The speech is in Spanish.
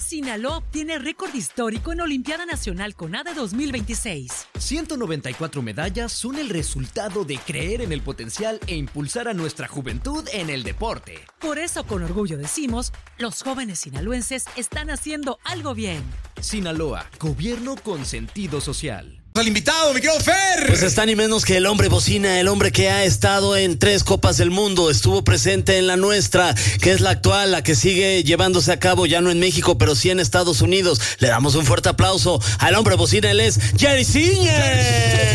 Sinaloa obtiene récord histórico en Olimpiada Nacional CONADE 2026. 194 medallas son el resultado de creer en el potencial e impulsar a nuestra juventud en el deporte. Por eso, con orgullo decimos, los jóvenes sinaloenses están haciendo algo bien. Sinaloa, gobierno con sentido social. Al invitado, mi querido Fer. Pues está ni menos que el hombre bocina, el hombre que ha estado en 3 Copas del Mundo, estuvo presente en la nuestra, que es la actual, la que sigue llevándose a cabo ya no en México, pero sí en Estados Unidos. Le damos un fuerte aplauso al hombre bocina, él es Jairzinho.